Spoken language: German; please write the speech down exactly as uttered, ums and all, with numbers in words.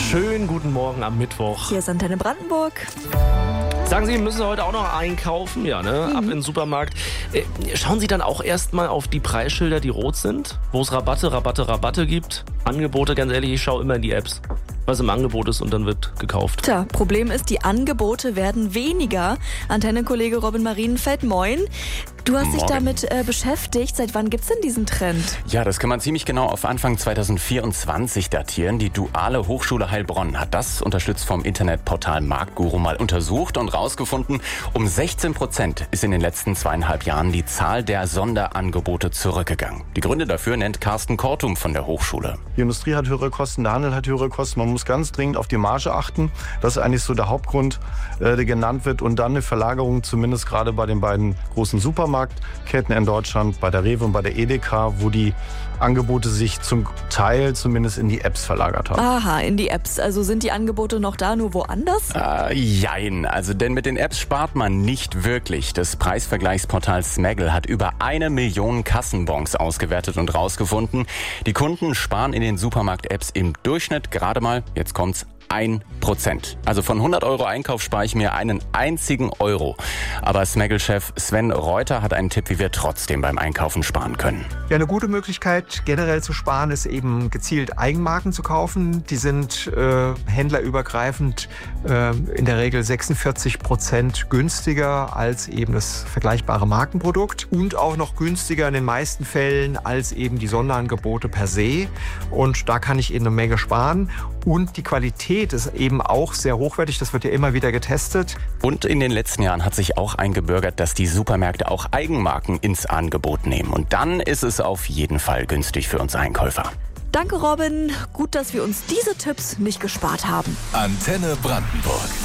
Schönen guten Morgen am Mittwoch. Hier ist Antenne Brandenburg. Sagen Sie, müssen Sie heute auch noch einkaufen? Ja, ne? Ab in den Supermarkt. Äh, schauen Sie dann auch erstmal auf die Preisschilder, die rot sind, wo es Rabatte, Rabatte, Rabatte gibt. Angebote, ganz ehrlich, ich schaue immer in die Apps, was im Angebot ist und dann wird gekauft. Tja, Problem ist, die Angebote werden weniger. Antenne-Kollege Robin Marienfeld, moin. Du hast dich Morgen. damit äh, beschäftigt. Seit wann gibt's denn diesen Trend? Ja, das kann man ziemlich genau auf Anfang zwanzig vierundzwanzig datieren. Die Duale Hochschule Heilbronn hat das, unterstützt vom Internetportal Marktguru, mal untersucht und rausgefunden, um sechzehn Prozent ist in den letzten zweieinhalb Jahren die Zahl der Sonderangebote zurückgegangen. Die Gründe dafür nennt Carsten Kortum von der Hochschule. Die Industrie hat höhere Kosten, der Handel hat höhere Kosten. Man muss ganz dringend auf die Marge achten. Das ist eigentlich so der Hauptgrund, äh, der genannt wird. Und dann eine Verlagerung, zumindest gerade bei den beiden großen Supermarktketten in Deutschland, bei der Rewe und bei der Edeka, wo die Angebote sich zum Teil zumindest in die Apps verlagert haben. Aha, in die Apps. Also sind die Angebote noch da, nur woanders? Äh, jein, also denn mit den Apps spart man nicht wirklich. Das Preisvergleichsportal Smaggle hat über eine Million Kassenbons ausgewertet und rausgefunden. Die Kunden sparen in den Supermarkt-Apps im Durchschnitt gerade mal, jetzt kommt's, ein Prozent. Also von hundert Euro Einkauf spare ich mir einen einzigen Euro. Aber Smaggle-Chef Sven Reuter hat einen Tipp, wie wir trotzdem beim Einkaufen sparen können. Ja, eine gute Möglichkeit generell zu sparen ist eben gezielt Eigenmarken zu kaufen. Die sind äh, händlerübergreifend äh, in der Regel sechsundvierzig Prozent günstiger als eben das vergleichbare Markenprodukt und auch noch günstiger in den meisten Fällen als eben die Sonderangebote per se. Und da kann ich eben eine Menge sparen. Und die Qualität ist eben auch sehr hochwertig. Das wird ja immer wieder getestet. Und in den letzten Jahren hat sich auch eingebürgert, dass die Supermärkte auch Eigenmarken ins Angebot nehmen. Und dann ist es auf jeden Fall günstig für uns Einkäufer. Danke, Robin. Gut, dass wir uns diese Tipps nicht gespart haben. Antenne Brandenburg.